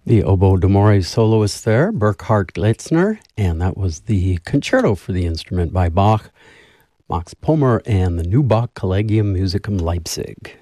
The oboe d'amore soloist there, Burkhard Glitzner, and that was the concerto for the instrument by Bach, Max Pommer, and the Neubach Collegium Musicum Leipzig.